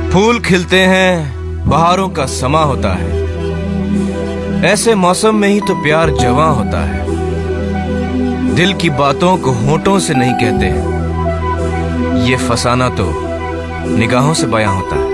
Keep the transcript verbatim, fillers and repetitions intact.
फूल खिलते हैं, बहारों का समा होता है। ऐसे मौसम में ही तो प्यार जवां होता है। दिल की बातों को होठों से नहीं कहते, ये फसाना तो निगाहों से बयां होता है।